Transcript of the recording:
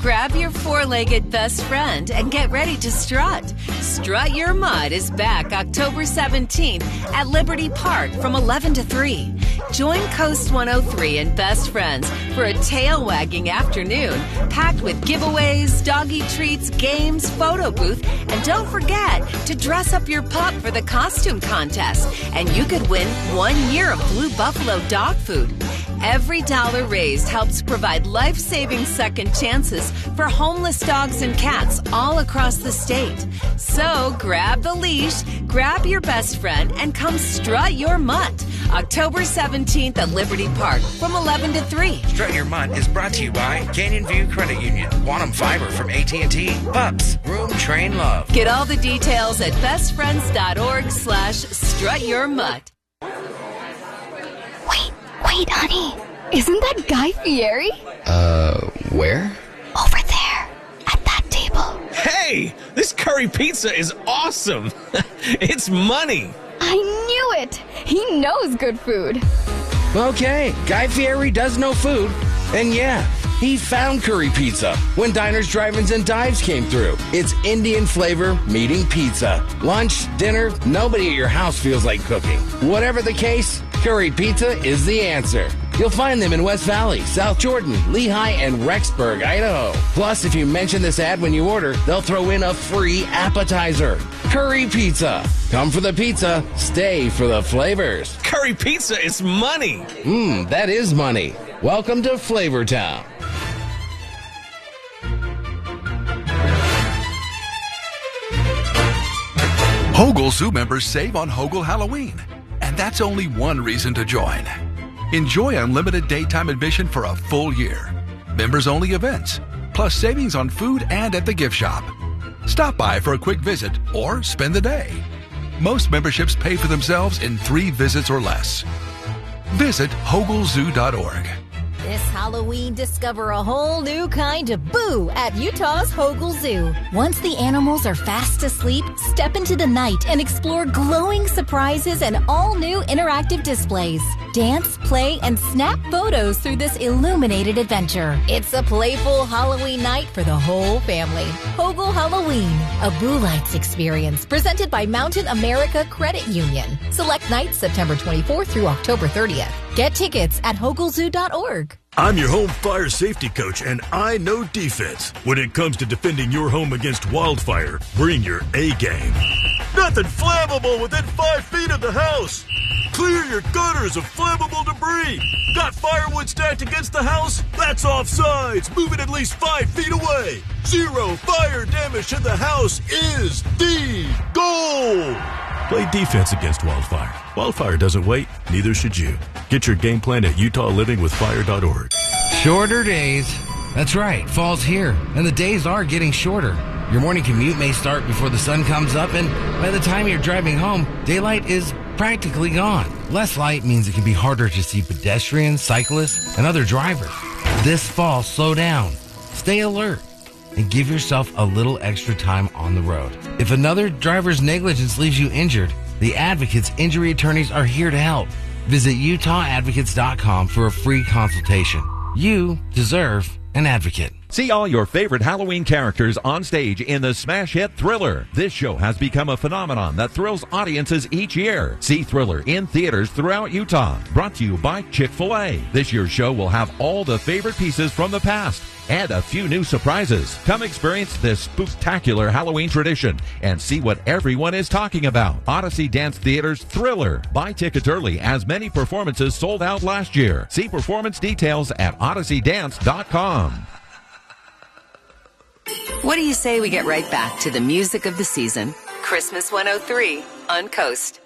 Grab your four-legged best friend and get ready to strut. Strut Your Mud is back October 17th at Liberty Park from 11 to 3. Join Coast 103 and best friends for a tail-wagging afternoon packed with giveaways, doggy treats, games, photo booth, and don't forget to dress up your pup for the costume contest, and you could win 1 year of Blue Buffalo dog food. Every dollar raised helps provide life-saving second chances for homeless dogs and cats all across the state. So grab the leash, grab your best friend, and come strut your mutt. October 17th at Liberty Park from 11 to 3. Strut Your Mutt is brought to you by Canyon View Credit Union, Quantum Fiber from AT&T, Pups, Room Train Love. Get all the details at bestfriends.org/strutyourmutt. Wait, honey. Isn't that Guy Fieri? Where? Over there, at that table. Hey, this curry pizza is awesome. It's money. I knew it. He knows good food. Okay, Guy Fieri does know food. And yeah, he found curry pizza when Diners, Drive-Ins, and Dives came through. It's Indian flavor meeting pizza. Lunch, dinner, nobody at your house feels like cooking. Whatever the case, curry pizza is the answer. You'll find them in West Valley, South Jordan, Lehigh, and Rexburg, Idaho. Plus, if you mention this ad when you order, they'll throw in a free appetizer. Curry pizza. Come for the pizza, stay for the flavors. Curry pizza is money. That is money. Welcome to Flavortown. Hogle Zoo members save on Hogle Halloween, and that's only one reason to join. Enjoy unlimited daytime admission for a full year. Members-only events, plus savings on food and at the gift shop. Stop by for a quick visit or spend the day. Most memberships pay for themselves in 3 visits or less. Visit hoglezoo.org. This Halloween, discover a whole new kind of boo at Utah's Hogle Zoo. Once the animals are fast asleep, step into the night and explore glowing surprises and all-new interactive displays. Dance, play, and snap photos through this illuminated adventure. It's a playful Halloween night for the whole family. Hogle Halloween, a Boo Lights experience presented by Mountain America Credit Union. Select nights September 24th through October 30th. Get tickets at hoglezoo.org. I'm your home fire safety coach, and I know defense. When it comes to defending your home against wildfire, bring your A game. Nothing flammable within 5 feet of the house. Clear your gutters of flammable debris. Got firewood stacked against the house? That's offsides. Move it at least 5 feet away. 0 fire damage to the house is the goal. Play defense against wildfire. Wildfire doesn't wait, neither should you. Get your game plan at UtahLivingWithFire.org. Shorter days. That's right, fall's here, and the days are getting shorter. Your morning commute may start before the sun comes up, and by the time you're driving home, daylight is practically gone. Less light means it can be harder to see pedestrians, cyclists, and other drivers. This fall, slow down, stay alert, and give yourself a little extra time on the road. If another driver's negligence leaves you injured, the Advocates Injury Attorneys are here to help. Visit UtahAdvocates.com for a free consultation. You deserve an advocate. See all your favorite Halloween characters on stage in the smash hit Thriller. This show has become a phenomenon that thrills audiences each year. See Thriller in theaters throughout Utah. Brought to you by Chick-fil-A. This year's show will have all the favorite pieces from the past and a few new surprises. Come experience this spooktacular Halloween tradition and see what everyone is talking about. Odyssey Dance Theater's Thriller. Buy tickets early as many performances sold out last year. See performance details at odysseydance.com. What do you say we get right back to the music of the season? Christmas 103 on Coast.